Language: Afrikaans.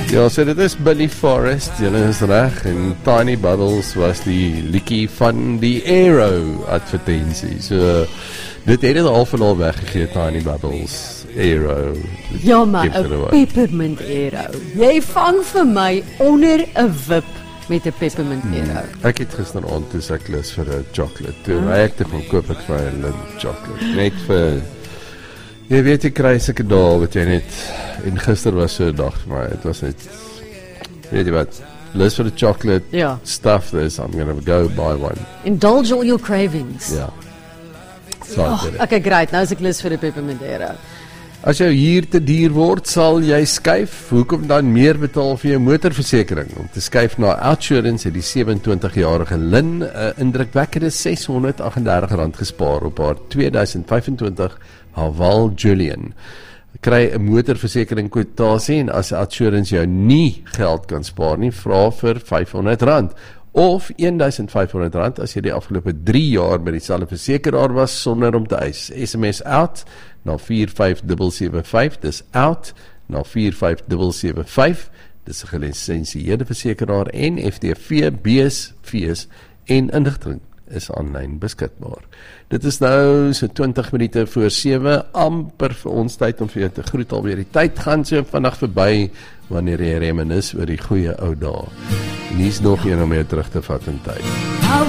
Ja, so dit is Billy Forrest, julle is reg, en Tiny Bubbles was die liedjie van die Aero advertensie. So dit het al van al weggegee, Tiny Bubbles, Aero. Ja, maar 'n peppermint Aero. Jy vang vir my onder 'n wip met 'n peppermint Aero. Ek het gisteraand toe ek lus vir 'n chocolate. Toe ry ek te gaan koop ek vir 'n Lindt chocolate. Net vir jy weet jy kry sulke dae wat jy net en gister was so 'n dag vir my. Dit was net weet jy wat, lus vir 'n chocolate. Ja. Stuff this, I'm going to go buy one. Indulge all your cravings. Ja. So Okay, great. Nou is ek lus vir 'n peppermint Aero. As jou huur te duur word, sal jy skuif. Hoekom dan meer betaal vir jou motorversekering? Om te skuif na Outsurance het die 27-jarige Lynn 'n indrukwekkende R638 gespaar op haar 2025 Haval Julian. Kry 'n motorversekering kwotasie en as Outsurance jou nie geld kan spaar nie, vra vir R500 of R1500 as jy die afgelope 3 jaar by dieselfde versekeraar was sonder om te eis. SMS out na 45775, dis out na 45775, dis 'n gelisensieerde versekeraar en FTV, fees en inligting is aanlyn beskikbaar. Dit is nou so 20 minute voor 7, amper vir ons tyd om vir jou te groet alweer. Die tyd gaan so vinnig verby wanneer jy reminis oor die goeie ou dae. En hier's nog een om jou terug te vat in tyd.